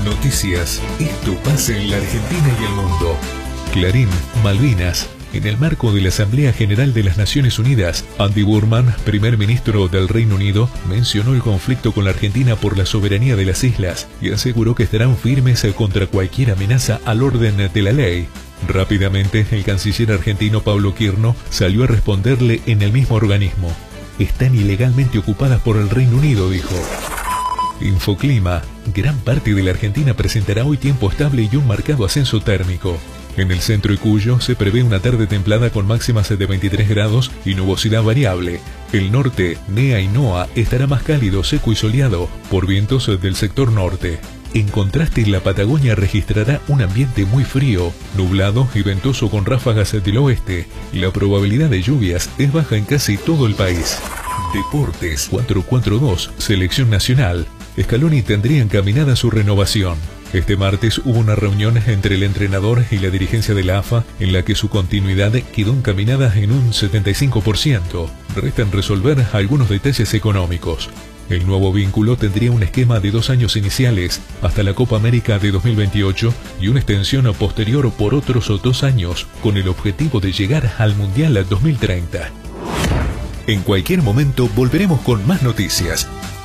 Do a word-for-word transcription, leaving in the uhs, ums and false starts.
Noticias. Esto pasa en la Argentina y el mundo. Clarín, Malvinas. En el marco de la Asamblea General de las Naciones Unidas, Andy Burnham, primer ministro del Reino Unido, mencionó el conflicto con la Argentina por la soberanía de las islas y aseguró que estarán firmes contra cualquier amenaza al orden de la ley. Rápidamente, el canciller argentino Pablo Quirno salió a responderle en el mismo organismo. Están ilegalmente ocupadas por el Reino Unido, dijo. Infoclima. Gran parte de la Argentina presentará hoy tiempo estable y un marcado ascenso térmico. En el centro y Cuyo se prevé una tarde templada con máximas de veintitrés grados y nubosidad variable. El norte, Nea y Noa, estará más cálido, seco y soleado por vientos del sector norte. En contraste, la Patagonia registrará un ambiente muy frío, nublado y ventoso con ráfagas del oeste. La probabilidad de lluvias es baja en casi todo el país. Deportes. cuatro cuatro dos, Selección Nacional. Scaloni tendría encaminada su renovación. Este martes hubo una reunión entre el entrenador y la dirigencia de la A F A en la que su continuidad quedó encaminada en un setenta y cinco por ciento. Restan resolver algunos detalles económicos. El nuevo vínculo tendría un esquema de dos años iniciales hasta la Copa América de dos mil veintiocho y una extensión posterior por otros dos años con el objetivo de llegar al Mundial dos mil treinta. En cualquier momento volveremos con más noticias.